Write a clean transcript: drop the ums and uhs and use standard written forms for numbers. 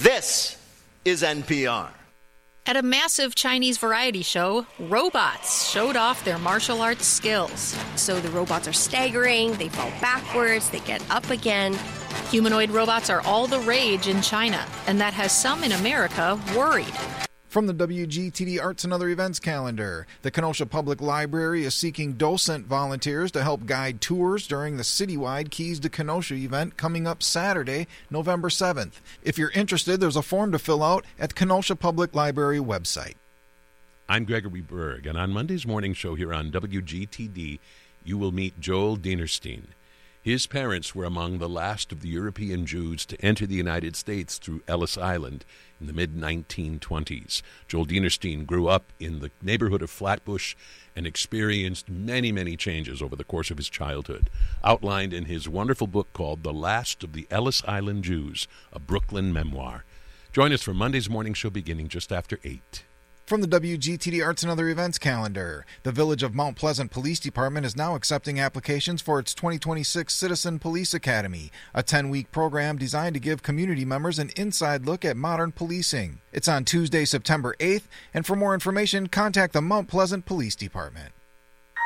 This is NPR. At a massive Chinese variety show, robots showed off their martial arts skills. So the robots are staggering, they fall backwards, they get up again. Humanoid robots are all the rage in China, and that has some in America worried. From the WGTD Arts and Other Events calendar, the Kenosha Public Library is seeking docent volunteers to help guide tours during the citywide Keys to Kenosha event coming up Saturday, November 7th. If you're interested, there's a form to fill out at the Kenosha Public Library website. I'm Gregory Berg, and on Monday's morning show here on WGTD, you will meet Joel Dinerstein. His parents were among the last of the European Jews to enter the United States through Ellis Island in the mid-1920s. Joel Dinerstein grew up in the neighborhood of Flatbush and experienced many, many changes over the course of his childhood, outlined in his wonderful book called The Last of the Ellis Island Jews, a Brooklyn memoir. Join us for Monday's morning show beginning just after 8. From the WGTD Arts and Other Events calendar, the Village of Mount Pleasant Police Department is now accepting applications for its 2026 Citizen Police Academy, a 10-week program designed to give community members an inside look at modern policing. It's on Tuesday, September 8th, and for more information, contact the Mount Pleasant Police Department.